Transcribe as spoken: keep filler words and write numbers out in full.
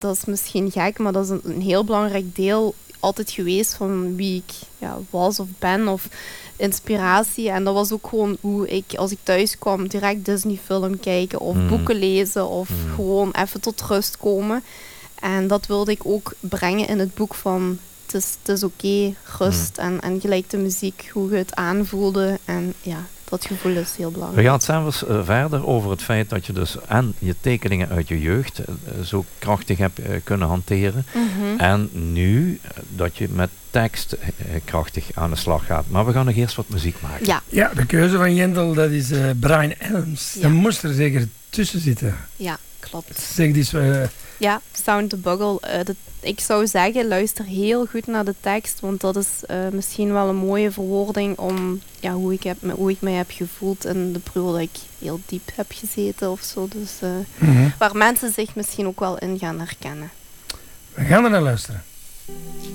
dat is misschien gek, maar dat is een, een heel belangrijk deel altijd geweest van wie ik ja, was of ben of inspiratie. En dat was ook gewoon hoe ik, als ik thuis kwam, direct Disney film kijken of mm. boeken lezen of mm. gewoon even tot rust komen. En dat wilde ik ook brengen in het boek van het is, het is oké, okay, rust mm. en, en gelijk de muziek, hoe je het aanvoelde. En ja, dat gevoel is heel belangrijk. We gaan het zelfs uh, verder over het feit dat je dus en je tekeningen uit je jeugd uh, zo krachtig hebt uh, kunnen hanteren. Mm-hmm. En nu uh, dat je met tekst uh, krachtig aan de slag gaat. Maar we gaan nog eerst wat muziek maken. Ja, ja de keuze van Jendel, dat is uh, Bryan Adams. Ja. Dat moest er zeker tussen zitten. Ja, klopt. Zeg dus... Uh, ja, Sound the Bugle. Uh, de, ik zou zeggen, luister heel goed naar de tekst, want dat is uh, misschien wel een mooie verwoording om ja, hoe, ik heb, hoe ik mij heb gevoeld in de periode dat ik heel diep heb gezeten of zo. Dus, uh, mm-hmm. Waar mensen zich misschien ook wel in gaan herkennen. We gaan er naar luisteren.